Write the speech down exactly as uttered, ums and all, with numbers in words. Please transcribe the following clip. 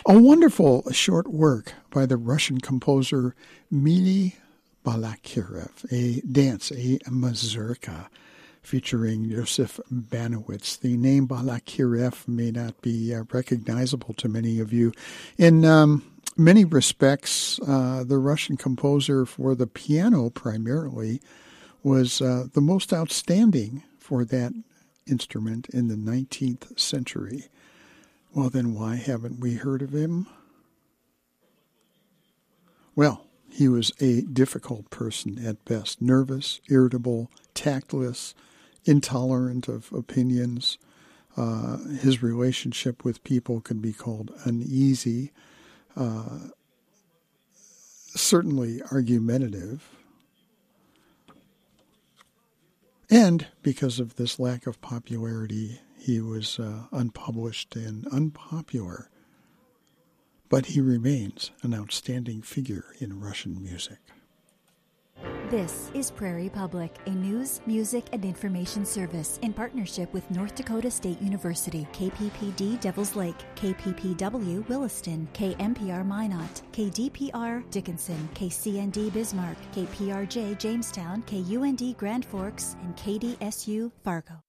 A wonderful short work by the Russian composer Mili Balakirev, a dance, a mazurka, featuring Yosef Banowitz. The name Balakirev may not be uh, recognizable to many of you. In um, many respects, uh, the Russian composer for the piano primarily was uh, the most outstanding for that instrument in the nineteenth century. Well, then why haven't we heard of him? Well, he was a difficult person at best, nervous, irritable, tactless, intolerant of opinions. Uh, his relationship with people can be called uneasy, uh, certainly argumentative. And because of this lack of popularity, he was uh, unpublished and unpopular. But he remains an outstanding figure in Russian music. This is Prairie Public, a news, music, and information service in partnership with North Dakota State University, K P P D Devils Lake, K P P W Williston, K M P R Minot, K D P R Dickinson, K C N D Bismarck, K P R J Jamestown, K U N D Grand Forks, and K D S U Fargo.